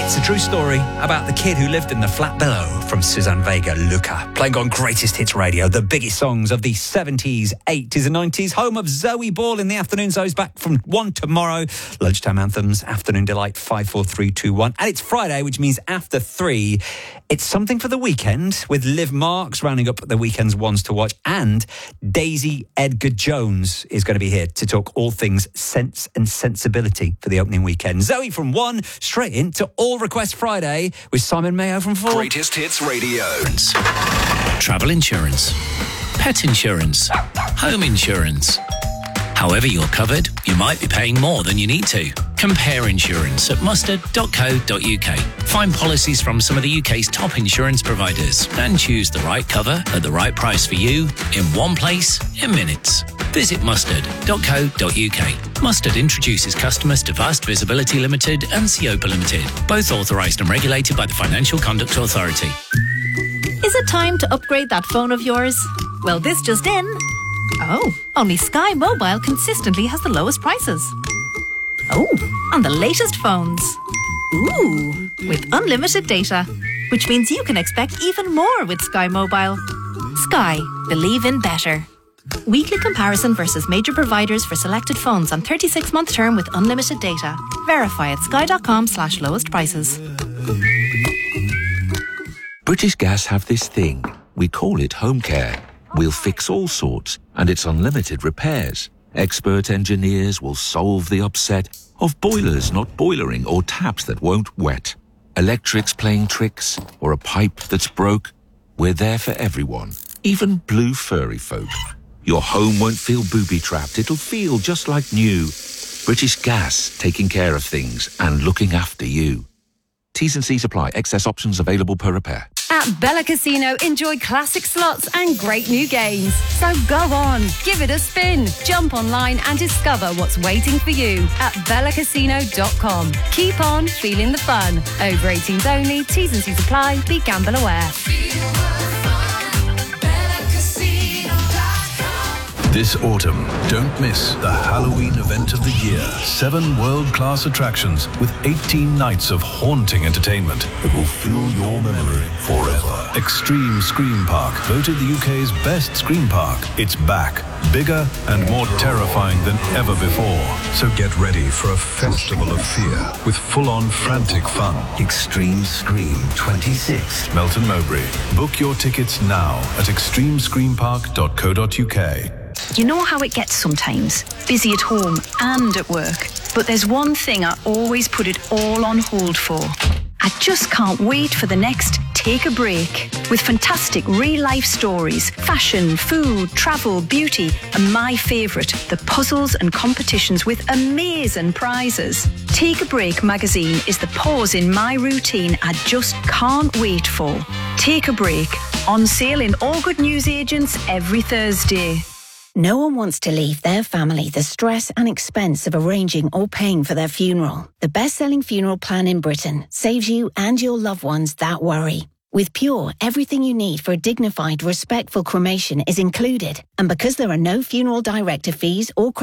It's a true story about the kid who lived in the flat below, from Suzanne Vega, Luca, playing on Greatest Hits Radio, the biggest songs of the 70s, 80s and 90s. Home of Zoe Ball in the afternoon. Zoe's back from 1 tomorrow. Lunchtime anthems, afternoon delight, 5, 4, 3, 2, 1. And it's Friday, which means after 3, it's something for the weekend, with Liv Marks rounding up the weekend's ones to watch. And Daisy Edgar-Jones is going to be here to talk all things sense and sensibility for the opening weekend. Zoe from 1, straight into All Request Friday with Simon Mayo from 4. Greatest Hits Radio. Travel insurance, pet insurance, home insurance. However you're covered, you might be paying more than you need to. Compare insurance at mustard.co.uk. Find policies from some of the UK's top insurance providers and choose the right cover at the right price for you in one place in minutes. Visit mustard.co.uk. Mustard introduces customers to Vast Visibility Limited and Seopa Limited, both authorised and regulated by the Financial Conduct Authority. Is it time to upgrade that phone of yours? Well, this just in. Oh, only Sky Mobile consistently has the lowest prices. Oh, on the latest phones. Ooh, with unlimited data, which means you can expect even more with Sky Mobile. Sky, believe in better. Weekly comparison versus major providers for selected phones on 36-month term with unlimited data. Verify at sky.com/lowest prices. British Gas have this thing. We call it home care. We'll fix all sorts, and it's unlimited repairs. Expert engineers will solve the upset of boilers not boilering or taps that won't wet. Electrics playing tricks or a pipe that's broke. We're there for everyone, even blue furry folk. Your home won't feel booby-trapped. It'll feel just like new. British Gas, taking care of things and looking after you. T's and C's apply. Excess options available per repair. At Bella Casino, enjoy classic slots and great new games. So go on, give it a spin. Jump online and discover what's waiting for you at bellacasino.com. Keep on feeling the fun. Over 18s only. T's and C's apply. Be gamble aware. This autumn, don't miss the Halloween event of the year. 7 world-class attractions with 18 nights of haunting entertainment that will fill your memory forever. Extreme Scream Park, voted the UK's best scream park. It's back, bigger and more terrifying than ever before. So get ready for a festival of fear with full-on frantic fun. Extreme Scream 26. Melton Mowbray. Book your tickets now at extremescreampark.co.uk. You know how it gets sometimes, busy at home and at work. But there's one thing I always put it all on hold for. I just can't wait for the next Take a Break. With fantastic real-life stories, fashion, food, travel, beauty, and my favourite, the puzzles and competitions with amazing prizes. Take a Break magazine is the pause in my routine I just can't wait for. Take a Break, on sale in all good newsagents every Thursday. No one wants to leave their family the stress and expense of arranging or paying for their funeral. The best-selling funeral plan in Britain saves you and your loved ones that worry. With Pure, everything you need for a dignified, respectful cremation is included. And because there are no funeral director fees or